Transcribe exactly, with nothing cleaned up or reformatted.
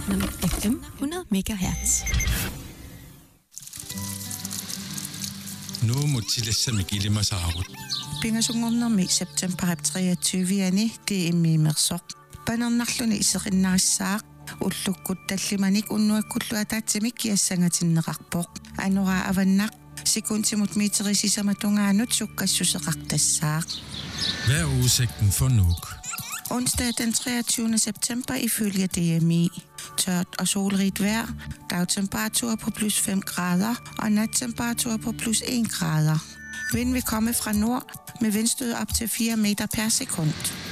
Platinum F M hundrede megahertz. Nu må tillæse mig gilde mig saarut. Pingasungornermi september treogtyve det er mimersoq. Panernerluni iserinnarissaaq ullukkut tallimanik unnuakkulluataatsimik kiassangatinneqarpoq. Anora avannaq sekuntimut meterisisamatungaanut sukkassuseqartassaaq. Hvad er udsigten for Nuuk? Onsdag den treogtyvende september ifølge D M I. Tørt og solrigt vejr, dagtemperatur på plus fem grader og nattemperatur på plus en grader. Vind vil komme fra nord med vindstød op til fire meter per sekund.